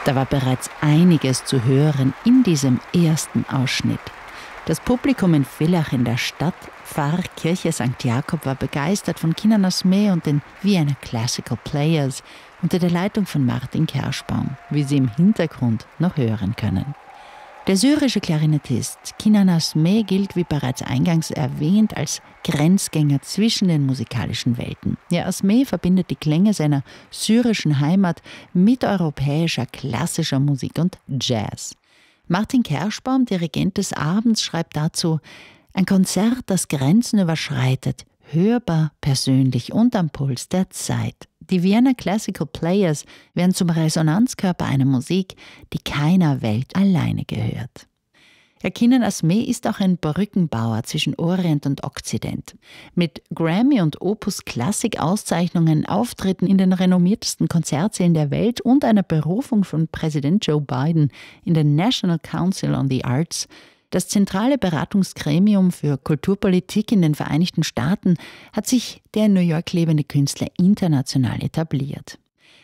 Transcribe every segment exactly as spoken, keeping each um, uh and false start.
Da war bereits einiges zu hören in diesem ersten Ausschnitt. Das Publikum in Villach in der Stadtpfarrkirche Sankt Jakob war begeistert von Kinan Osmeh und den Vienna Classical Players unter der Leitung von Martin Kerschbaum, wie Sie im Hintergrund noch hören können. Der syrische Klarinettist Kinan Osmeh gilt, wie bereits eingangs erwähnt, als Grenzgänger zwischen den musikalischen Welten. Ja, Osmeh verbindet die Klänge seiner syrischen Heimat mit europäischer klassischer Musik und Jazz. Martin Kerschbaum, Dirigent des Abends, schreibt dazu: Ein Konzert, das Grenzen überschreitet, hörbar, persönlich und am Puls der Zeit. Die Vienna Classical Players werden zum Resonanzkörper einer Musik, die keiner Welt alleine gehört. Herr Kinan Osmeh ist auch ein Brückenbauer zwischen Orient und Okzident. Mit Grammy- und Opus-Klassik-Auszeichnungen, Auftritten in den renommiertesten Konzertsälen der Welt und einer Berufung von Präsident Joe Biden in den National Council on the Arts, das zentrale Beratungsgremium für Kulturpolitik in den Vereinigten Staaten, hat sich der in New York lebende Künstler international etabliert.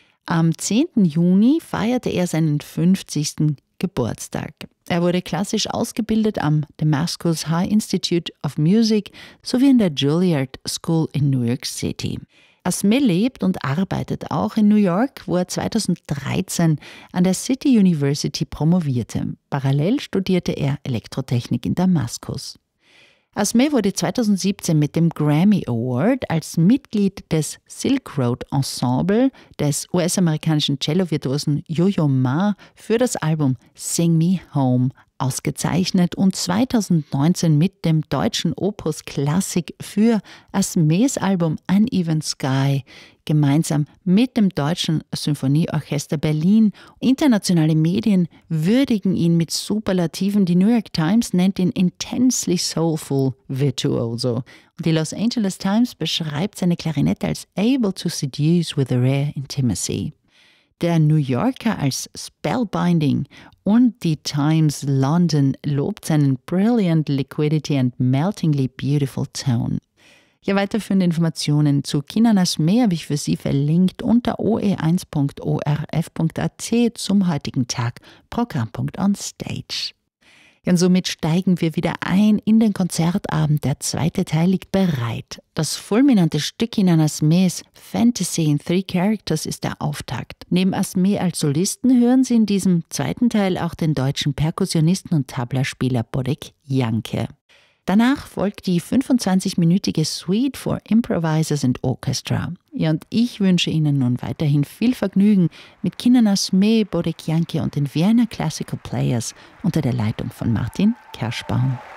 Am zehnten Juni feierte er seinen fünfzigsten Geburtstag. Er wurde klassisch ausgebildet am Damascus High Institute of Music sowie in der Juilliard School in New York City. Osmeh lebt und arbeitet auch in New York, wo er zweitausenddreizehn an der City University promovierte. Parallel studierte er Elektrotechnik in Damaskus. Osmeh wurde zweitausendsiebzehn mit dem Grammy Award als Mitglied des Silk Road Ensemble des U S-amerikanischen Cello-Virtuosen Yo-Yo Ma für das Album Sing Me Home ausgezeichnet und zweitausendneunzehn mit dem deutschen Opus Klassik für Osmehs Album Uneven Sky gemeinsam mit dem Deutschen Symphonieorchester Berlin. Internationale Medien würdigen ihn mit Superlativen. Die New York Times nennt ihn intensely soulful virtuoso. Die Los Angeles Times beschreibt seine Klarinette als able to seduce with a rare intimacy. Der New Yorker als spellbinding und die Times London lobt seinen brilliant liquidity and meltingly beautiful tone. Ja, weiterführende Informationen zu Kinan Osmeh habe ich für Sie verlinkt unter o e eins punkt o r f punkt a t zum heutigen Tag, Programmpunkt on Stage. Und somit steigen wir wieder ein in den Konzertabend. Der zweite Teil liegt bereit. Das fulminante Stück Kinan Osmehs Fantasy in Three Characters ist der Auftakt. Neben Osmeh als Solisten hören Sie in diesem zweiten Teil auch den deutschen Perkussionisten und Tablaspieler Bodek Janke. Danach folgt die fünfundzwanzigminütige Suite for Improvisers and Orchestra. Ja, und ich wünsche Ihnen nun weiterhin viel Vergnügen mit Kinan Osmeh, Bodek Janke und den Vienna Classical Players unter der Leitung von Martin Kerschbaum.